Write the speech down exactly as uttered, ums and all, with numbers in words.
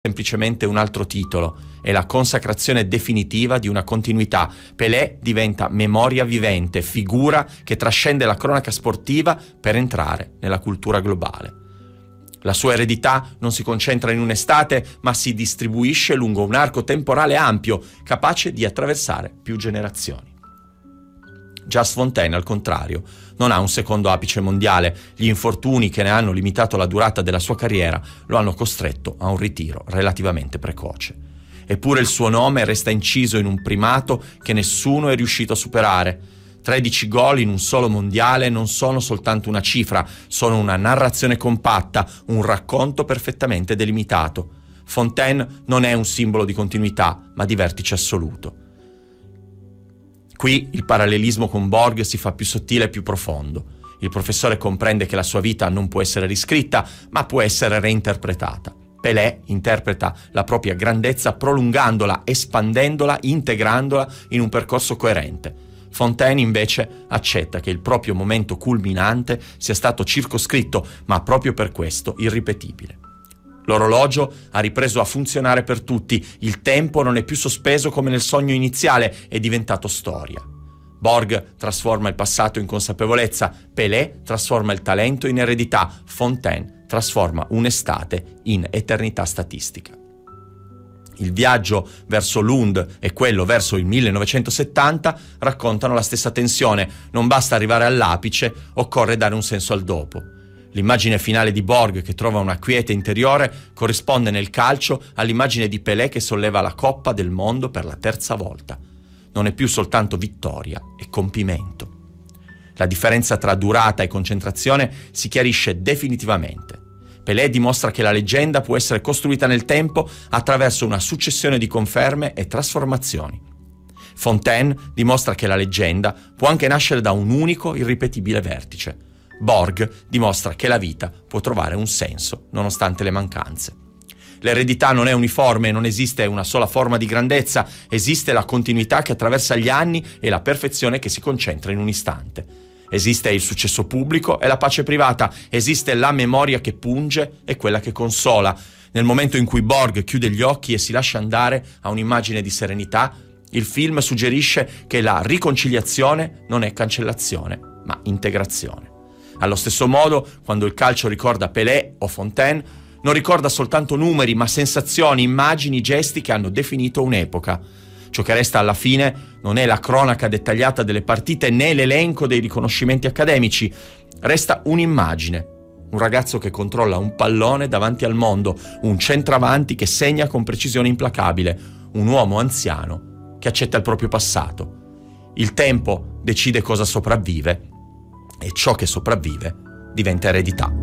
semplicemente un altro titolo, è la consacrazione definitiva di una continuità. Pelé diventa memoria vivente, figura che trascende la cronaca sportiva per entrare nella cultura globale. La sua eredità non si concentra in un'estate, ma si distribuisce lungo un arco temporale ampio, capace di attraversare più generazioni. Just Fontaine, al contrario, non ha un secondo apice mondiale. Gli infortuni che ne hanno limitato la durata della sua carriera lo hanno costretto a un ritiro relativamente precoce. Eppure il suo nome resta inciso in un primato che nessuno è riuscito a superare. tredici gol in un solo mondiale non sono soltanto una cifra, sono una narrazione compatta, un racconto perfettamente delimitato. Fontaine non è un simbolo di continuità, ma di vertice assoluto. Qui il parallelismo con Borg si fa più sottile e più profondo. Il professore comprende che la sua vita non può essere riscritta, ma può essere reinterpretata. Pelé interpreta la propria grandezza prolungandola, espandendola, integrandola in un percorso coerente. Fontaine invece accetta che il proprio momento culminante sia stato circoscritto, ma proprio per questo irripetibile. L'orologio ha ripreso a funzionare per tutti, il tempo non è più sospeso come nel sogno iniziale, è diventato storia. Borg trasforma il passato in consapevolezza, Pelé trasforma il talento in eredità, Fontaine trasforma un'estate in eternità statistica. Il viaggio verso Lund e quello verso il millenovecentosettanta raccontano la stessa tensione, non basta arrivare all'apice, occorre dare un senso al dopo. L'immagine finale di Borg che trova una quiete interiore corrisponde nel calcio all'immagine di Pelé che solleva la Coppa del Mondo per la terza volta. Non è più soltanto vittoria, è compimento. La differenza tra durata e concentrazione si chiarisce definitivamente. Pelé dimostra che la leggenda può essere costruita nel tempo attraverso una successione di conferme e trasformazioni. Fontaine dimostra che la leggenda può anche nascere da un unico, irripetibile vertice. Borg dimostra che la vita può trovare un senso nonostante le mancanze. L'eredità non è uniforme, non esiste una sola forma di grandezza, esiste la continuità che attraversa gli anni e la perfezione che si concentra in un istante. Esiste il successo pubblico e la pace privata, esiste la memoria che punge e quella che consola. Nel momento in cui Borg chiude gli occhi e si lascia andare a un'immagine di serenità, il film suggerisce che la riconciliazione non è cancellazione, ma integrazione. Allo stesso modo, quando il calcio ricorda Pelé o Fontaine, non ricorda soltanto numeri, ma sensazioni, immagini, gesti che hanno definito un'epoca. Ciò che resta alla fine non è la cronaca dettagliata delle partite né l'elenco dei riconoscimenti accademici. Resta un'immagine, un ragazzo che controlla un pallone davanti al mondo, un centravanti che segna con precisione implacabile, un uomo anziano che accetta il proprio passato. Il tempo decide cosa sopravvive e ciò che sopravvive diventa eredità.